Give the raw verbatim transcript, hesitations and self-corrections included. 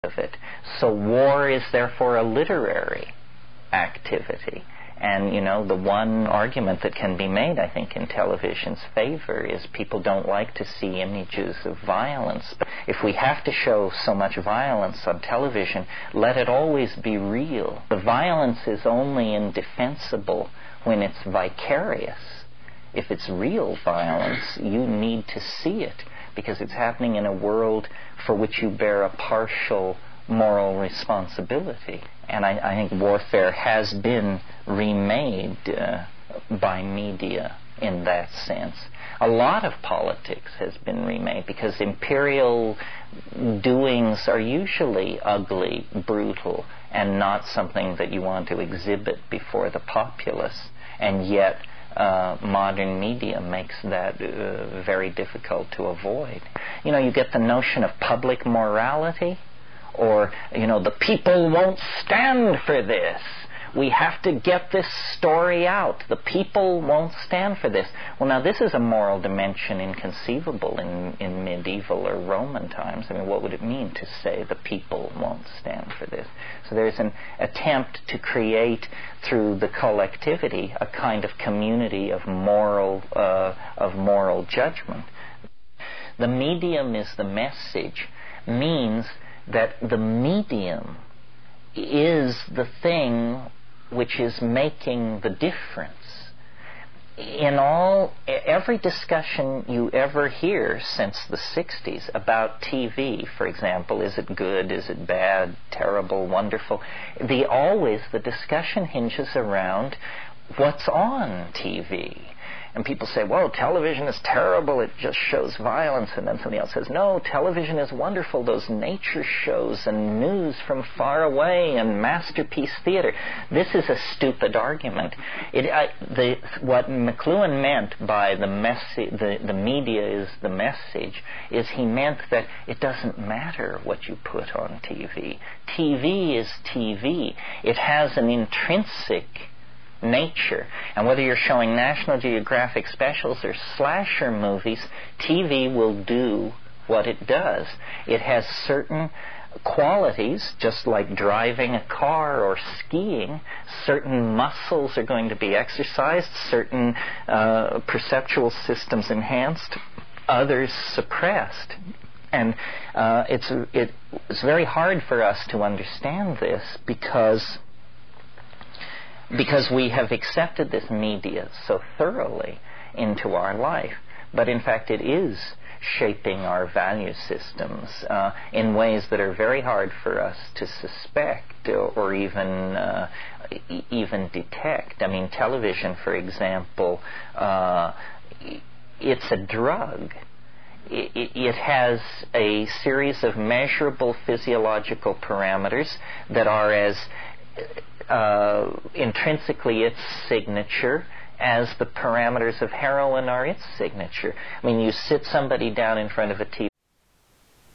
of it. So war is therefore a literary activity. And, you know, the one argument that can be made, I think, in television's favor is people don't like to see images of violence. But if we have to show so much violence on television, let it always be real. The violence is only indefensible when it's vicarious. If it's real violence, you need to see it because it's happening in a world for which you bear a partial moral responsibility. And I, I think warfare has been remade uh, by media in that sense. A lot of politics has been remade because imperial doings are usually ugly, brutal, and not something that you want to exhibit before the populace. And yet uh, modern media makes that uh, very difficult to avoid. You know, you get the notion of public morality. Or, you know, the people won't stand for this. We have to get this story out. The people won't stand for this. Well, now, this is a moral dimension inconceivable in, in medieval or Roman times. I mean, what would it mean to say the people won't stand for this? So there's an attempt to create, through the collectivity, a kind of community of moral, uh, of moral judgment. The medium is the message means that the medium is the thing which is making the difference. In all, every discussion you ever hear since the sixties about T V, for example, is it good, is it bad, terrible, wonderful, the always the discussion hinges around what's on T V. And people say, well, television is terrible, it just shows violence. And then somebody else says, no, television is wonderful, those nature shows and news from far away and masterpiece theater. This is a stupid argument. It, I, the, what McLuhan meant by the, messi- the, the media is the message is he meant that it doesn't matter what you put on T V. T V is T V. It has an intrinsic nature. And whether you're showing National Geographic specials or slasher movies, T V will do what it does. It has certain qualities, just like driving a car or skiing. Certain muscles are going to be exercised, certain uh, perceptual systems enhanced, others suppressed. And uh, it's, it, it's very hard for us to understand this because because we have accepted this media so thoroughly into our life. But in fact, it is shaping our value systems uh, in ways that are very hard for us to suspect or, or even uh, e- even detect. I mean, television, for example, uh, it's a drug. It, it, it has a series of measurable physiological parameters that are as Uh, intrinsically its signature as the parameters of heroin are its signature. I mean, you sit somebody down in front of a T